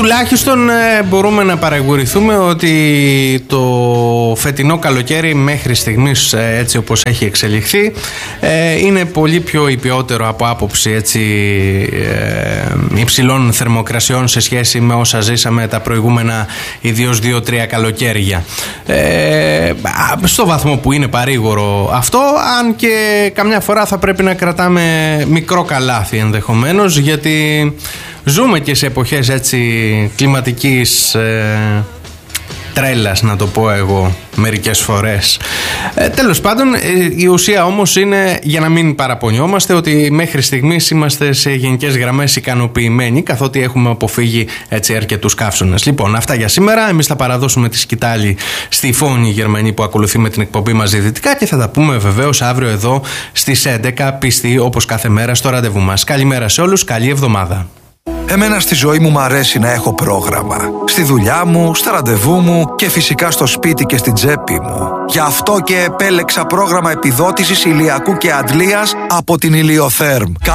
Τουλάχιστον μπορούμε να παραγουρηθούμε ότι το φετινό καλοκαίρι μέχρι στιγμής, έτσι όπως έχει εξελιχθεί, είναι πολύ πιο υπιότερο από άποψη υψηλών θερμοκρασιών σε σχέση με όσα ζήσαμε τα προηγούμενα ιδίως 2-3 καλοκαίρια. Στο βαθμό που είναι παρήγορο αυτό, αν και καμιά φορά θα πρέπει να κρατάμε μικρό καλάθι ενδεχομένως, γιατί ζούμε και σε εποχές κλιματικής τρέλας, να το πω εγώ μερικές φορές. Τέλος πάντων, η ουσία όμως είναι, για να μην παραπονιόμαστε, ότι μέχρι στιγμής είμαστε σε γενικές γραμμές ικανοποιημένοι, καθότι έχουμε αποφύγει αρκετούς καύσωνες. Λοιπόν, αυτά για σήμερα. Εμείς θα παραδώσουμε τη σκητάλη στη Φόνη Γερμανή που ακολουθεί με την εκπομπή μας Δυτικά, και θα τα πούμε βεβαίως αύριο εδώ στις 11, πιστοί όπως κάθε μέρα στο ραντεβού μας. Καλημέρα σε όλους, καλή εβδομάδα. Εμένα στη ζωή μου αρέσει να έχω πρόγραμμα. Στη δουλειά μου, στα ραντεβού μου και φυσικά στο σπίτι και στην τσέπη μου. Γι' αυτό και επέλεξα πρόγραμμα επιδότησης ηλιακού και αντλίας από την Ηλιοθέρμ.